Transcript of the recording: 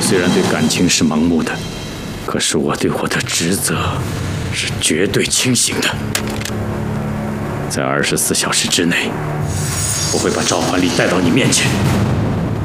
虽然对感情是盲目的，可是我对我的职责是绝对清醒的。在24小时之内，我会把赵焕礼带到你面前。